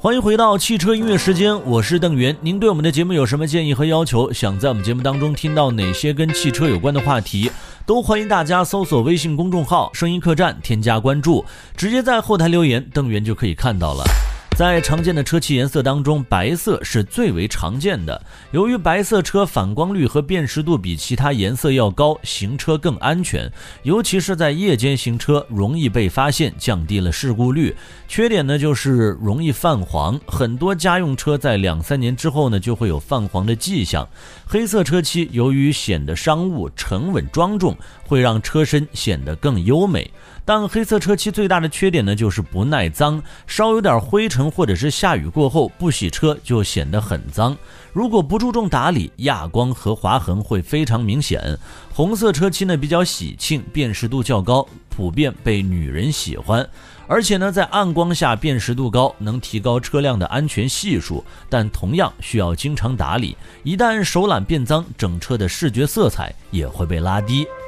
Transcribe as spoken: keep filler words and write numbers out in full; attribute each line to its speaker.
Speaker 1: 欢迎回到汽车音乐时间，我是邓源。您对我们的节目有什么建议和要求？想在我们节目当中听到哪些跟汽车有关的话题？都欢迎大家搜索微信公众号声音客栈，添加关注，直接在后台留言，邓源就可以看到了。在常见的车漆颜色当中，白色是最为常见的。由于白色车反光率和辨识度比其他颜色要高，行车更安全，尤其是在夜间行车容易被发现，降低了事故率。缺点呢就是容易泛黄，很多家用车在两三年之后呢就会有泛黄的迹象。黑色车漆由于显得商务、沉稳、庄重，会让车身显得更优美。但黑色车漆最大的缺点呢就是不耐脏，稍有点灰尘或者是下雨过后不洗车就显得很脏。如果不注重打理，亚光和划痕会非常明显。红色车漆呢比较喜庆，辨识度较高，普遍被女人喜欢。而且呢在暗光下辨识度高，能提高车辆的安全系数，但同样需要经常打理，一旦手懒变脏，整车的视觉色彩也会被拉低。